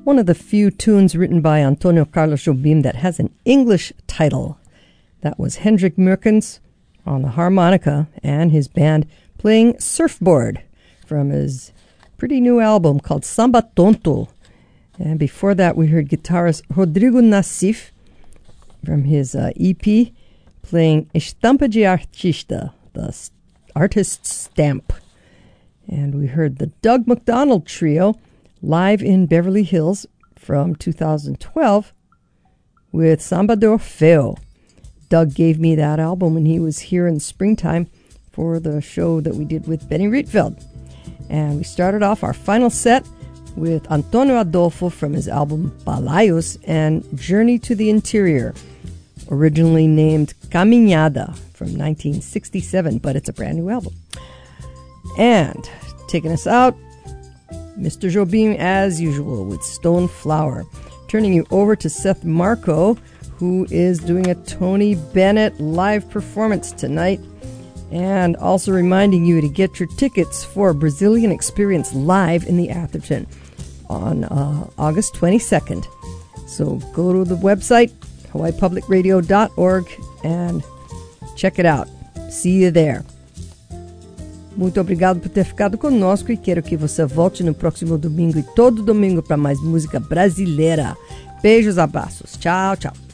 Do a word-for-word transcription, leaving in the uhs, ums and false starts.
one of the few tunes written by Antonio Carlos Jobim that has an English title. That was Hendrik Merkens on the harmonica and his band playing Surfboard from his pretty new album called Samba Tonto. And before that, we heard guitarist Rodrigo Nassif from his uh, E P playing Estampa de Artista, the artist's stamp. And we heard the Doug McDonald Trio live in Beverly Hills from two thousand twelve with Samba de Orfeo. Doug gave me that album when he was here in springtime for the show that we did with Benny Rietveld. And we started off our final set with Antonio Adolfo from his album Balayos and Journey to the Interior, originally named Caminhada from nineteen sixty-seven, but it's a brand new album. And taking us out, Mister Jobim, as usual, with Stone Flower. Turning you over to Seth Marco, who is doing a Tony Bennett live performance tonight. And also reminding you to get your tickets for Brazilian Experience Live in the Atherton on uh, August twenty-second. So go to the website, hawaii public radio dot org, and check it out. See you there. Muito obrigado por ter ficado conosco e quero que você volte no próximo domingo e todo domingo para mais música brasileira. Beijos, abraços. Tchau, tchau.